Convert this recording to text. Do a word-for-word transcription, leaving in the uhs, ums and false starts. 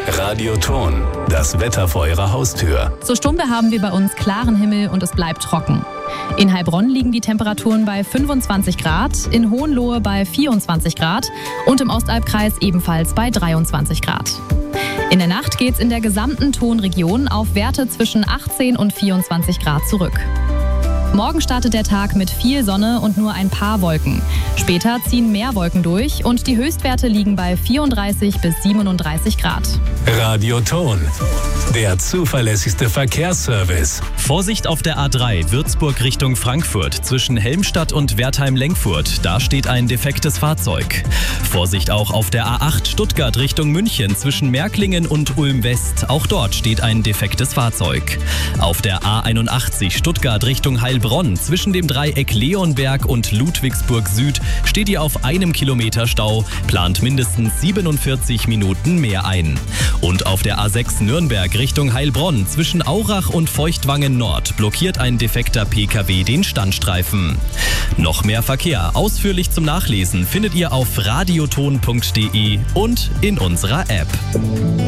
Radioton, das Wetter vor Ihrer Haustür. Zur Stunde haben wir bei uns klaren Himmel und es bleibt trocken. In Heilbronn liegen die Temperaturen bei fünfundzwanzig Grad, in Hohenlohe bei vierundzwanzig Grad und im Ostalbkreis ebenfalls bei dreiundzwanzig Grad. In der Nacht geht's in der gesamten Tonregion auf Werte zwischen achtzehn und vierundzwanzig Grad zurück. Morgen startet der Tag mit viel Sonne und nur ein paar Wolken. Später ziehen mehr Wolken durch und die Höchstwerte liegen bei vierunddreißig bis siebenunddreißig Grad. Radioton, der zuverlässigste Verkehrsservice. Vorsicht auf der A drei, Würzburg Richtung Frankfurt, zwischen Helmstadt und Wertheim-Lenkfurt. Da steht ein defektes Fahrzeug. Vorsicht auch auf der A acht, Stuttgart Richtung München, zwischen Märklingen und Ulm-West. Auch dort steht ein defektes Fahrzeug. Auf der A einundachtzig, Stuttgart Richtung Heilbronn, zwischen dem Dreieck Leonberg und Ludwigsburg Süd, steht ihr auf einem Kilometer Stau, plant mindestens siebenundvierzig Minuten mehr ein. Und auf der A sechs Nürnberg Richtung Heilbronn, zwischen Aurach und Feuchtwangen Nord, blockiert ein defekter P K W den Standstreifen. Noch mehr Verkehr, ausführlich zum Nachlesen, findet ihr auf radioton punkt de und in unserer App.